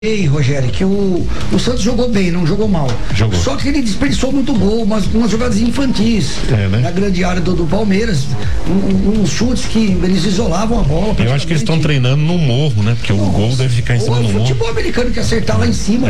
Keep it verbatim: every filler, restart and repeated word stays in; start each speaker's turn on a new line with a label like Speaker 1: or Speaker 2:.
Speaker 1: Ei, Rogério, que o, o Santos jogou bem, não jogou mal.
Speaker 2: Jogou.
Speaker 1: Só que ele desperdiçou muito gol, umas, umas jogadas infantis
Speaker 2: é, né?
Speaker 1: na grande área do, do Palmeiras, uns um, um chutes que eles isolavam a bola.
Speaker 2: Eu acho que eles estão treinando no morro, né? Porque Nossa, o gol deve ficar em cima do morro.
Speaker 1: O futebol americano que acertar lá em cima.